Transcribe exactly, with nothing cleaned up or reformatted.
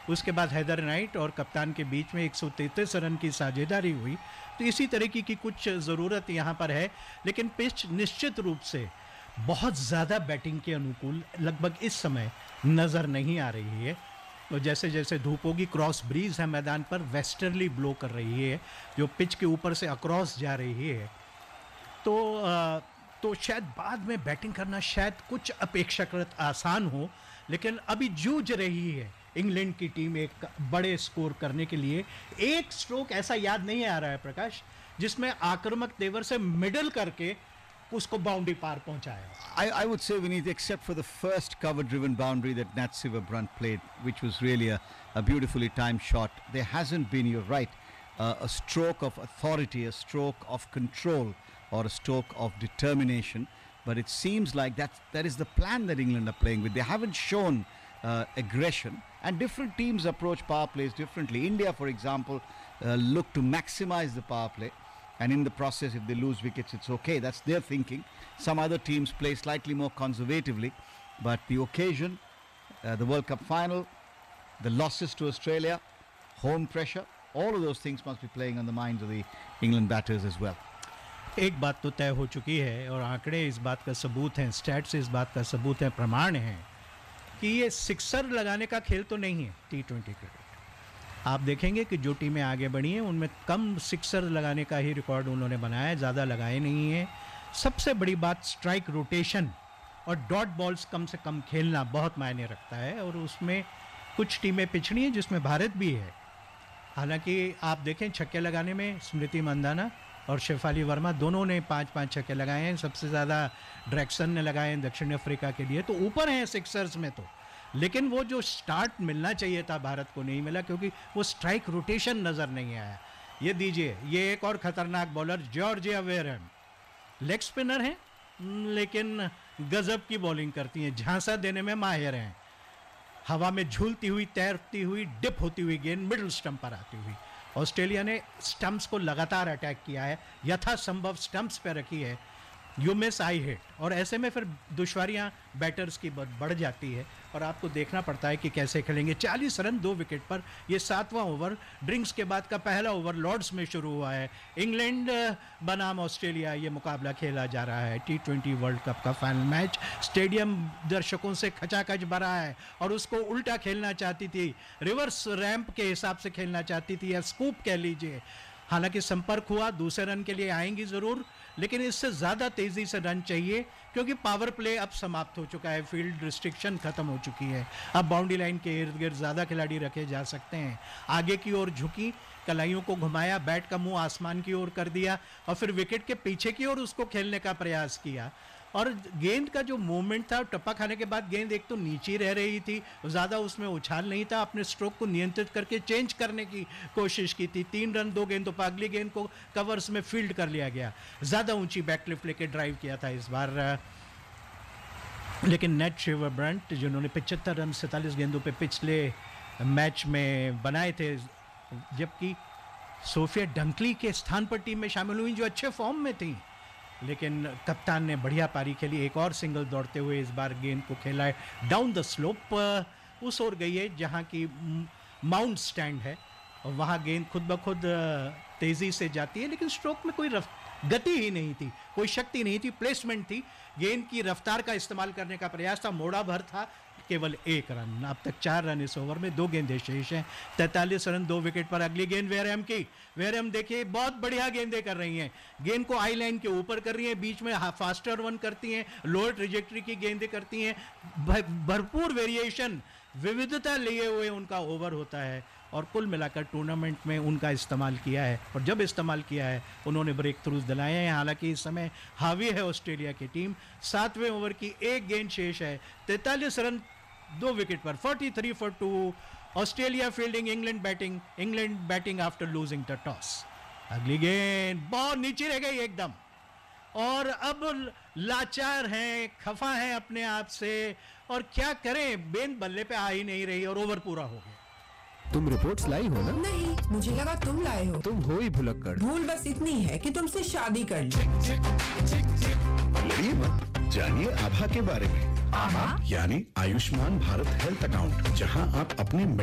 उसके बाद हैदर नाइट और कप्तान के बीच में एक सौ तैंतीस रन की साझेदारी हुई। तो इसी तरीके की कुछ ज़रूरत यहाँ पर है, लेकिन पिच निश्चित रूप से बहुत ज़्यादा बैटिंग के अनुकूल लगभग इस समय नज़र नहीं आ रही है। और जैसे जैसे धूप होगी, क्रॉस ब्रीज है मैदान पर, वेस्टर्ली ब्लो कर रही है जो पिच के ऊपर से अक्रॉस जा रही है। तो आ, तो शायद बाद में बैटिंग करना शायद कुछ अपेक्षाकृत आसान हो, लेकिन अभी जूझ रही है इंग्लैंड की टीम एक बड़े स्कोर करने के लिए। एक स्ट्रोक ऐसा याद नहीं आ रहा है प्रकाश जिसमें आक्रामक तेवर से मिडल करके उसको बाउंड्री पार पहुंचाया। I, I would say, Vineet, except for the first cover-driven boundary that Nat Silverbrunt played, which was really a, a beautifully timed shot, there hasn't been, you're right, uh, a stroke of authority, a stroke of control, or a stroke of determination. But it seems like that that is the plan that England are playing with. They haven't shown uh, aggression, and different teams approach power plays differently. India, for example, uh, look to maximize the power play. And in the process, if they lose wickets, it's okay. That's their thinking. Some other teams play slightly more conservatively. But the occasion, uh, the World Cup final, the losses to Australia, home pressure, all of those things must be playing on the minds of the England batters as well. एक बात तो तय हो चुकी है और आंकड़े इस बात का सबूत हैं, स्टैट्स इस बात का सबूत है, प्रमाण है कि ये सिक्सर लगाने का खेल तो नहीं है टी ट्वेंटी क्रिकेट। आप देखेंगे कि जो टीमें आगे बढ़ी हैं उनमें कम सिक्सर लगाने का ही रिकॉर्ड उन्होंने बनाया है, ज़्यादा लगाए नहीं हैं। सबसे बड़ी बात स्ट्राइक रोटेशन और डॉट बॉल्स कम से कम खेलना बहुत मायने रखता है, और उसमें कुछ टीमें पिछड़ी हैं जिसमें भारत भी है। हालांकि आप देखें छक्के लगाने में स्मृति मंदाना और शेफाली वर्मा दोनों ने पाँच पाँच छक्के लगाए हैं, सबसे ज़्यादा ड्रैक्सन ने लगाए हैं दक्षिण अफ्रीका के लिए, तो ऊपर हैं सिक्सर्स में तो। लेकिन वो जो स्टार्ट मिलना चाहिए था भारत को नहीं मिला, क्योंकि वो स्ट्राइक रोटेशन नज़र नहीं आया। ये दीजिए, ये एक और ख़तरनाक bowler Georgia Wareham, leg spinner हैं लेकिन गज़ब की बॉलिंग करती हैं, झांसा देने में माहिर हैं। हवा में झूलती हुई, तैरती हुई, डिप होती हुई गेंद मिडिल स्टंप पर आती हुई। ऑस्ट्रेलिया ने स्टंप्स को लगातार अटैक किया है, यथासंभव स्टंप्स पर रखी है, यू मिस आई हिट, और ऐसे में फिर दुश्वारियां बैटर्स की बढ़ जाती है और आपको देखना पड़ता है कि कैसे खेलेंगे। चालीस रन दो विकेट पर, ये सातवां ओवर ड्रिंक्स के बाद का पहला ओवर लॉर्ड्स में शुरू हुआ है। इंग्लैंड बनाम ऑस्ट्रेलिया ये मुकाबला खेला जा रहा है, टी ट्वेंटी वर्ल्ड कप का फाइनल मैच। स्टेडियम दर्शकों से खचाखच भरा है और उसको उल्टा खेलना चाहती थी, रिवर्स रैंप के हिसाब से खेलना चाहती थी, या स्कूप कह लीजिए। हालांकि संपर्क हुआ, दूसरे रन के लिए आएंगी ज़रूर, लेकिन इससे ज़्यादा तेज़ी से रन चाहिए क्योंकि पावर प्ले अब समाप्त हो चुका है, फील्ड रिस्ट्रिक्शन ख़त्म हो चुकी है। अब बाउंड्री लाइन के इर्द गिर्द ज़्यादा खिलाड़ी रखे जा सकते हैं। आगे की ओर झुकी, कलाइयों को घुमाया, बैट का मुंह आसमान की ओर कर दिया और फिर विकेट के पीछे की ओर उसको खेलने का प्रयास किया। और गेंद का जो मूवमेंट था, टप्पा खाने के बाद गेंद एक तो नीचे रह रही थी, ज़्यादा उसमें उछाल नहीं था, अपने स्ट्रोक को नियंत्रित करके चेंज करने की कोशिश की थी। तीन रन दो गेंदों पर अगली गेंद को कवर्स में फील्ड कर लिया गया, ज़्यादा ऊंची बैकलिफ्ट लेके ड्राइव किया था इस बार। लेकिन नेट शिवरब्रंट जिन्होंने पचहत्तर रन सैंतालीस गेंदों पे पिछले मैच में बनाए थे, जबकि सोफिया डंकली के स्थान पर टीम में शामिल हुई जो अच्छे फॉर्म में थी, लेकिन कप्तान ने बढ़िया पारी खेली, एक और सिंगल दौड़ते हुए इस बार गेंद को खेला है डाउन द स्लोप, उस ओर गई है जहाँ की माउंट स्टैंड है, और वहाँ गेंद खुद ब खुद तेज़ी से जाती है, लेकिन स्ट्रोक में कोई रफ गति ही नहीं थी, कोई शक्ति नहीं थी, प्लेसमेंट थी। गेंद की रफ्तार का इस्तेमाल करने का प्रयास था, मोड़ा भर था, केवल एक रन। अब तक चार रन इस ओवर में, दो गेंदें शेष हैं, तैंतालीस रन दो विकेट पर। अगली गेंद वेयरहम की, वेयरहम देखिए बहुत बढ़िया गेंदें कर रही हैं, गेंद को आई लाइन के ऊपर कर रही हैं, बीच में फास्टर वन करती हैं, लोअर ट्रेजेक्ट्री की गेंदें करती हैं, भरपूर वेरिएशन, विविधता लिए हुए उनका ओवर होता है, और कुल मिलाकर टूर्नामेंट में उनका इस्तेमाल किया है, और जब इस्तेमाल किया है उन्होंने ब्रेक थ्रूज दिलाए हैं। हालांकि इस समय हावी है ऑस्ट्रेलिया की टीम, सातवें ओवर की एक गेंद शेष है, तैंतालीस रन दो विकेट पर, तैंतालीस for to. Australia fielding, England batting, England batting after losing the toss. अगली गेंद बहुत नीचे रह गई एकदम, और अब लाचार हैं, खफा हैं अपने आप से, और क्या करें, गेंद बल्ले पे आ ही नहीं रही और ओवर पूरा हो गया। तुम रिपोर्ट्स लाई हो ना? नहीं, मुझे लगा तुम लाए हो। तुम हो ही भुलक्कड़। भूल बस इतनी है कि तुमसे शादी कर ली। लड़िए मत, जानिए आभा के बारे में। आभा यानी आयुष्मान भारत हेल्थ अकाउंट, जहां आप अपने